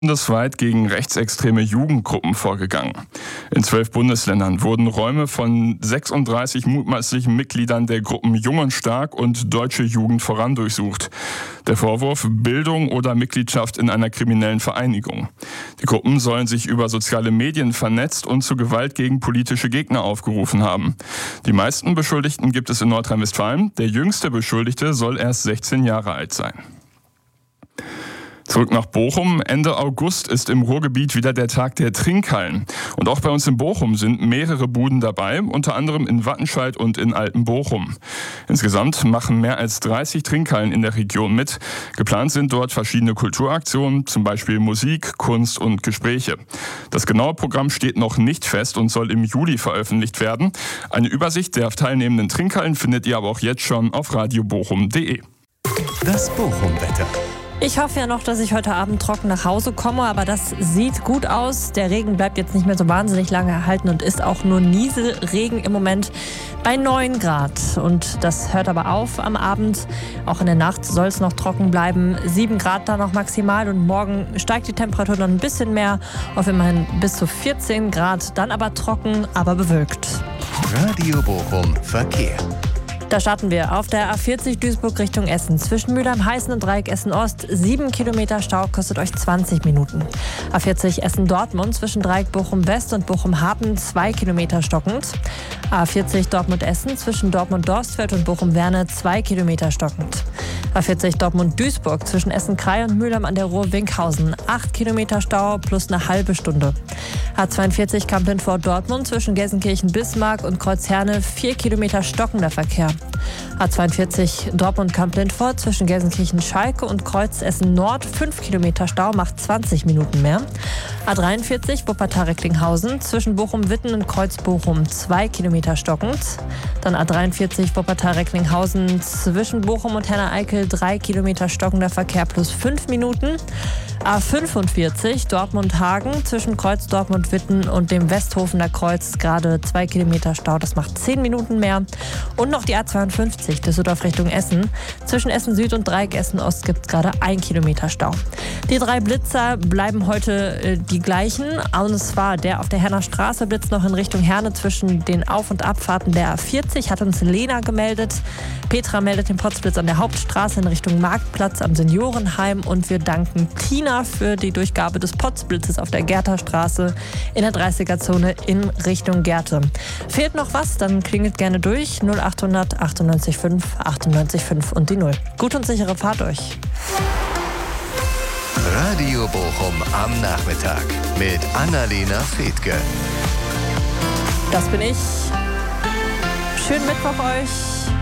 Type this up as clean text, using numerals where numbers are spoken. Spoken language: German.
bundesweit gegen rechtsextreme Jugendgruppen vorgegangen. In 12 Bundesländern wurden Räume von 36 mutmaßlichen Mitgliedern der Gruppen Jung und Stark und Deutsche Jugend voran durchsucht. Der Vorwurf: Bildung oder Mitgliedschaft in einer kriminellen Vereinigung. Die Gruppen sollen sich über soziale Medien vernetzt und zu Gewalt gegen politische Gegner aufgerufen haben. Die meisten Beschuldigten gibt es in Nordrhein-Westfalen. Der jüngste Beschuldigte soll erst 16 Jahre alt sein. Zurück nach Bochum. Ende August ist im Ruhrgebiet wieder der Tag der Trinkhallen. Und auch bei uns in Bochum sind mehrere Buden dabei, unter anderem in Wattenscheid und in Altenbochum. Insgesamt machen mehr als 30 Trinkhallen in der Region mit. Geplant sind dort verschiedene Kulturaktionen, zum Beispiel Musik, Kunst und Gespräche. Das genaue Programm steht noch nicht fest und soll im Juli veröffentlicht werden. Eine Übersicht der teilnehmenden Trinkhallen findet ihr aber auch jetzt schon auf radiobochum.de. Das Bochum-Wetter. Ich hoffe ja noch, dass ich heute Abend trocken nach Hause komme, aber das sieht gut aus. Der Regen bleibt jetzt nicht mehr so wahnsinnig lange erhalten und ist auch nur Nieselregen im Moment bei 9 Grad. Und das hört aber auf am Abend. Auch in der Nacht soll es noch trocken bleiben. 7 Grad da noch maximal und morgen steigt die Temperatur noch ein bisschen mehr auf immerhin bis zu 14 Grad. Dann aber trocken, aber bewölkt. Radio Bochum Verkehr. Da starten wir auf der A40 Duisburg Richtung Essen. Zwischen Mülheim-Heißen und Dreieck Essen-Ost 7 Kilometer Stau, kostet euch 20 Minuten. A40 Essen-Dortmund zwischen Dreieck Bochum-West und Bochum-Hafen 2 Kilometer stockend. A40 Dortmund-Essen zwischen Dortmund-Dorstfeld und Bochum-Werne 2 Kilometer stockend. A40 Dortmund-Duisburg zwischen Essen-Krei und Mülheim an der Ruhr-Winkhausen 8 Kilometer Stau plus eine halbe Stunde. A42 Kamp-Lintfort-Dortmund zwischen Gelsenkirchen-Bismarck und Kreuzherne 4 Kilometer stockender Verkehr. A42 Dortmund-Kamp-Lintfort zwischen Gelsenkirchen-Schalke und Kreuz-Essen-Nord 5 Kilometer Stau, macht 20 Minuten mehr. A43 Wuppertal-Recklinghausen zwischen Bochum-Witten und Kreuz-Bochum 2 Kilometer stockend. Dann A43 Wuppertal-Recklinghausen zwischen Bochum und Herne-Eickel 3 Kilometer stockender Verkehr plus 5 Minuten. A45 Dortmund-Hagen zwischen Kreuz Dortmund-Witten und dem Westhofener Kreuz gerade 2 Kilometer Stau, das macht 10 Minuten mehr. Und noch die A52 Düsseldorf Richtung Essen. Zwischen Essen Süd und Dreieck Essen Ost gibt es gerade 1 Kilometer Stau. Die 3 Blitzer bleiben heute die gleichen. Und zwar der auf der Herner Straße blitzt noch in Richtung Herne zwischen den Auf- und Abfahrten der A40, hat uns Lena gemeldet. Petra meldet den Potzblitz an der Hauptstraße in Richtung Marktplatz am Seniorenheim. Und wir danken Tina für die Durchgabe des Potzblitzes auf der Gerterstraße in der 30er-Zone in Richtung Gerte. Fehlt noch was? Dann klingelt gerne durch. 0800 98 5 98 5 und die 0. Gut und sichere Fahrt euch. Radio Bochum am Nachmittag mit Annalena Fethke. Das bin ich. Schönen Mittwoch euch.